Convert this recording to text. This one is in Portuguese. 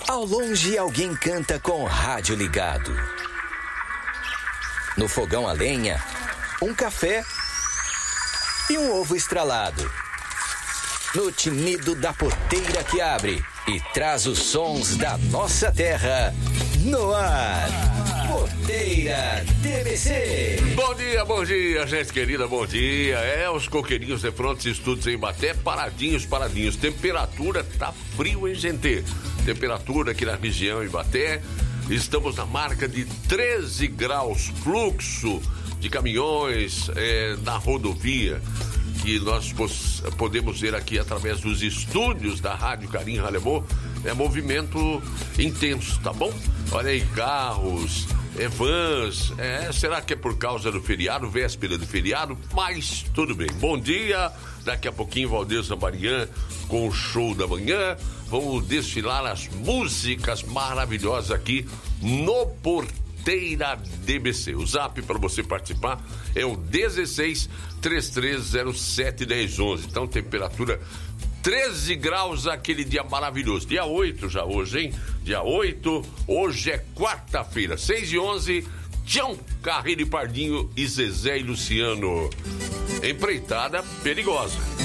Ao longe, alguém canta com o rádio ligado. No fogão a lenha, um café e um ovo estralado. No tinido da porteira que abre e traz os sons da nossa terra, no ar. Porteira DBC. Bom dia, gente querida, bom dia. Os coqueirinhos de Frontes Estudos em Ibaté, paradinhos. Temperatura tá frio, hein, gente? Temperatura aqui na região Ibaté, estamos na marca de 13 graus, fluxo de caminhões na rodovia, que nós podemos ver aqui através dos estúdios da Rádio Carim Ralemô. É movimento intenso, tá bom? Olha aí, carros, vans, será que é por causa do feriado, véspera do feriado? Mas tudo bem. Bom dia, daqui a pouquinho Valdir Zambarian com o show da manhã. Vamos desfilar as músicas maravilhosas aqui no Porteira DBC. O zap para você participar é o 16 3307 1011. Então, temperatura 13 graus, aquele dia maravilhoso. Dia 8 já hoje, hein? Dia 8, hoje é quarta-feira, 6h11. Tchau, Carreiro e Pardinho e Zezé e Luciano. Empreitada perigosa.